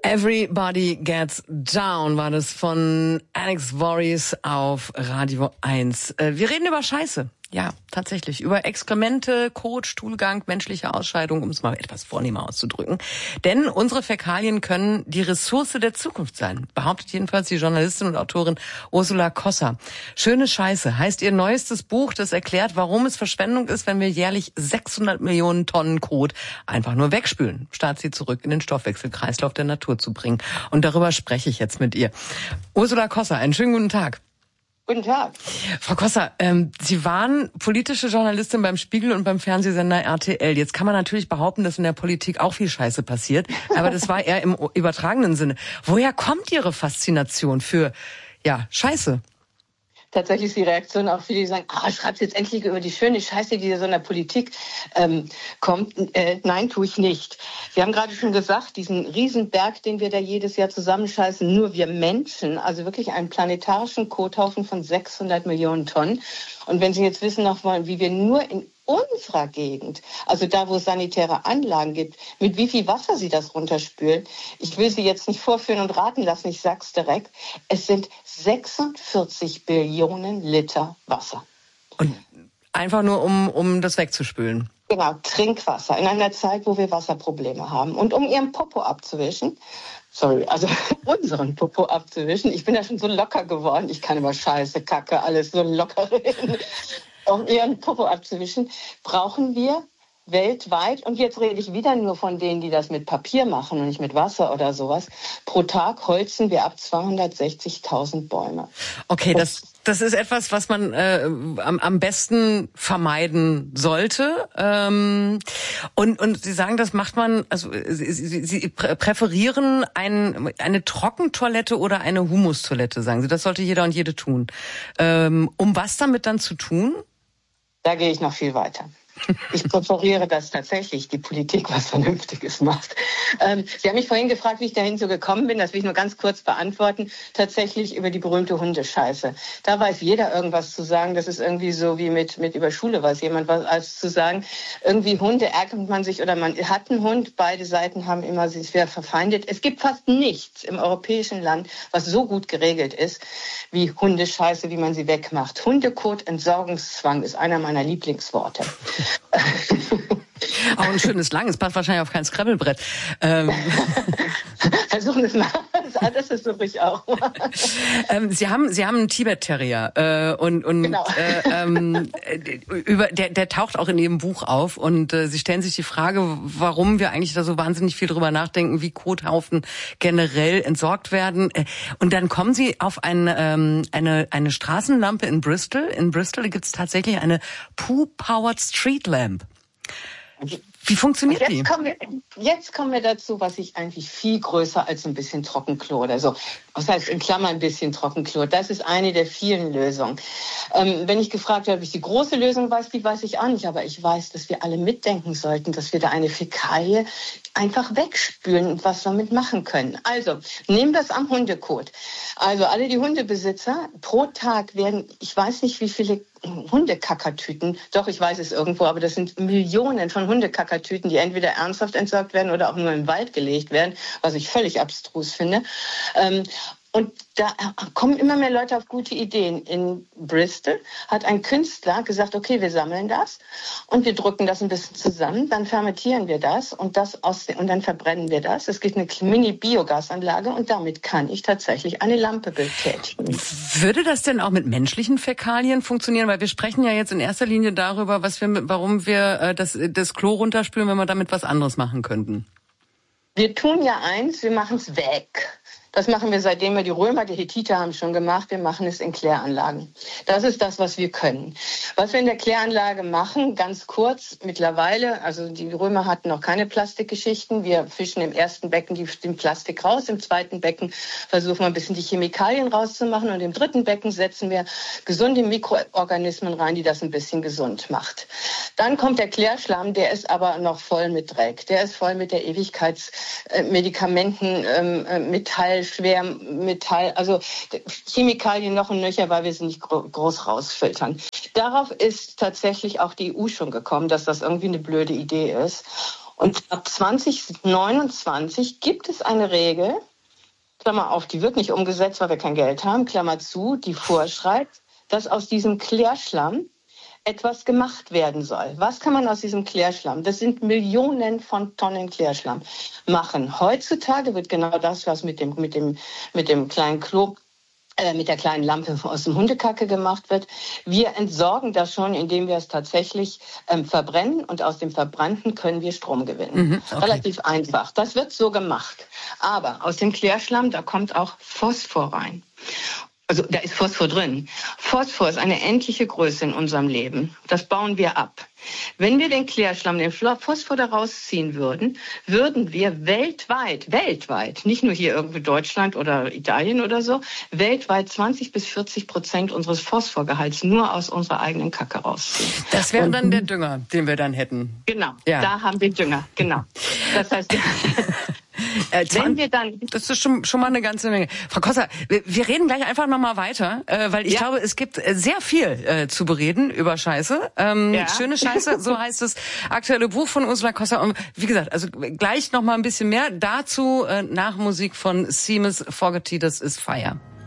Everybody Gets Down war das von Alex Voorhees auf Radio 1. Wir reden über Scheiße. Ja, tatsächlich. Über Exkremente, Kot, Stuhlgang, menschliche Ausscheidung, um es mal etwas vornehmer auszudrücken. Denn unsere Fäkalien können die Ressource der Zukunft sein, behauptet jedenfalls die Journalistin und Autorin Ursula Kossa. Schöne Scheiße heißt ihr neuestes Buch, das erklärt, warum es Verschwendung ist, wenn wir jährlich 600 Millionen Tonnen Kot einfach nur wegspülen, statt sie zurück in den Stoffwechselkreislauf der Natur zu bringen. Und darüber spreche ich jetzt mit ihr. Ursula Kossa, einen schönen guten Tag. Guten Tag. Frau Kossa, Sie waren politische Journalistin beim Spiegel und beim Fernsehsender RTL. Jetzt kann man natürlich behaupten, dass in der Politik auch viel Scheiße passiert, aber das war eher im übertragenen Sinne. Woher kommt Ihre Faszination für, Scheiße? Tatsächlich ist die Reaktion auch viele, die sagen, schreib's jetzt endlich über die schöne Scheiße, die so in der Politik kommt. Nein, tue ich nicht. Wir haben gerade schon gesagt, diesen Riesenberg, den wir da jedes Jahr zusammenscheißen, nur wir Menschen, also wirklich einen planetarischen Kothaufen von 600 Millionen Tonnen. Und wenn Sie jetzt wissen noch wollen, wie wir nur in unserer Gegend, also da, wo es sanitäre Anlagen gibt, mit wie viel Wasser Sie das runterspülen. Ich will Sie jetzt nicht vorführen und raten lassen, ich sag's direkt. Es sind 46 Billionen Liter Wasser. Und einfach nur, um das wegzuspülen? Genau, Trinkwasser in einer Zeit, wo wir Wasserprobleme haben. Und um Ihren Popo abzuwischen, unseren Popo abzuwischen, ich bin ja schon so locker geworden, ich kann über Scheiße, Kacke, alles so locker reden. Um Ihren Popo abzuwischen, brauchen wir weltweit, und jetzt rede ich wieder nur von denen, die das mit Papier machen und nicht mit Wasser oder sowas, pro Tag holzen wir ab 260.000 Bäume. Okay, das ist etwas, was man am besten vermeiden sollte. Und Sie sagen, das macht man, also Sie präferieren eine Trockentoilette oder eine Humustoilette, sagen Sie. Das sollte jeder und jede tun. Um was damit dann zu tun? Da gehe ich noch viel weiter. Ich präferiere, dass tatsächlich die Politik was Vernünftiges macht. Sie haben mich vorhin gefragt, wie ich dahin so gekommen bin. Das will ich nur ganz kurz beantworten. Tatsächlich über die berühmte Hundescheiße. Da weiß jeder irgendwas zu sagen. Das ist irgendwie so wie mit über Schule weiß jemand was als zu sagen. Irgendwie Hunde ärgert man sich oder man hat einen Hund. Beide Seiten haben immer sich schwer verfeindet. Es gibt fast nichts im europäischen Land, was so gut geregelt ist wie Hundescheiße, wie man sie wegmacht. Hundekot, Entsorgungszwang ist einer meiner Lieblingsworte. Auch ein schönes langes, passt wahrscheinlich auf kein Scrabblebrett. Versuchen es mal. Das versuche ich auch. Sie haben einen Tibet-Terrier und genau. Der taucht auch in Ihrem Buch auf und Sie stellen sich die Frage, warum wir eigentlich da so wahnsinnig viel drüber nachdenken, wie Kothaufen generell entsorgt werden. Und dann kommen Sie auf eine Straßenlampe in Bristol. In Bristol gibt es tatsächlich eine Poo-Powered Street Lamp. Wie funktioniert die? Jetzt kommen wir dazu, was ich eigentlich viel größer als ein bisschen Trockenklo oder so. Was heißt in Klammern ein bisschen Trockenklo? Das ist eine der vielen Lösungen. Wenn ich gefragt habe, ob ich die große Lösung weiß, die weiß ich auch nicht. Aber ich weiß, dass wir alle mitdenken sollten, dass wir da eine Fäkalie einfach wegspülen und was damit machen können. Also, nehmen wir es am Hundekot. Also, alle die Hundebesitzer, pro Tag werden, ich weiß nicht, wie viele Hundekackertüten, doch, ich weiß es irgendwo, aber das sind Millionen von Hundekackertüten, die entweder ernsthaft entsorgt werden oder auch nur im Wald gelegt werden, was ich völlig abstrus finde. Und da kommen immer mehr Leute auf gute Ideen. In Bristol hat ein Künstler gesagt, okay, wir sammeln das und wir drücken das ein bisschen zusammen, dann fermentieren wir das und dann verbrennen wir das. Es gibt eine Mini-Biogasanlage und damit kann ich tatsächlich eine Lampe betätigen. Würde das denn auch mit menschlichen Fäkalien funktionieren? Weil wir sprechen ja jetzt in erster Linie darüber, warum wir das Klo runterspülen, wenn wir damit was anderes machen könnten. Wir tun ja eins, wir machen es weg. Das machen wir, seitdem wir die Römer, die Hethiter haben schon gemacht. Wir machen es in Kläranlagen. Das ist das, was wir können. Was wir in der Kläranlage machen, ganz kurz, mittlerweile, also die Römer hatten noch keine Plastikgeschichten. Wir fischen im ersten Becken den Plastik raus. Im zweiten Becken versuchen wir ein bisschen die Chemikalien rauszumachen. Und im dritten Becken setzen wir gesunde Mikroorganismen rein, die das ein bisschen gesund macht. Dann kommt der Klärschlamm, der ist aber noch voll mit Dreck. Der ist voll mit der Ewigkeitsmedikamenten, Schwermetall, also Chemikalien noch und nöcher, weil wir sie nicht groß rausfiltern. Darauf ist tatsächlich auch die EU schon gekommen, dass das irgendwie eine blöde Idee ist. Und ab 2029 gibt es eine Regel, Klammer auf, die wird nicht umgesetzt, weil wir kein Geld haben, Klammer zu, die vorschreibt, dass aus diesem Klärschlamm etwas gemacht werden soll. Was kann man aus diesem Klärschlamm? Das sind Millionen von Tonnen Klärschlamm machen. Heutzutage wird genau das, was mit dem kleinen Klo, mit der kleinen Lampe aus dem Hundekacke gemacht wird. Wir entsorgen das schon, indem wir es tatsächlich verbrennen, und aus dem Verbrannten können wir Strom gewinnen. Okay. Relativ einfach. Das wird so gemacht. Aber aus dem Klärschlamm, da kommt auch Phosphor rein. Also da ist Phosphor drin. Phosphor ist eine endliche Größe in unserem Leben. Das bauen wir ab. Wenn wir den Klärschlamm, den Phosphor da rausziehen würden, würden wir weltweit, nicht nur hier irgendwie Deutschland oder Italien oder so, weltweit 20-40% unseres Phosphorgehalts nur aus unserer eigenen Kacke rausziehen. Das wäre dann der Dünger, den wir dann hätten. Genau, ja. Da haben wir Dünger, genau. Das heißt, wenn wir dann... Das ist schon mal eine ganze Menge. Frau Kosser, wir reden gleich einfach nochmal weiter, weil ich glaube, es gibt sehr viel zu bereden über Scheiße. Schöne Scheiße, so heißt das aktuelle Buch von Ursula Kosser. Und wie gesagt, also gleich nochmal ein bisschen mehr dazu nach Musik von Seamus Fogerty, das ist Fire.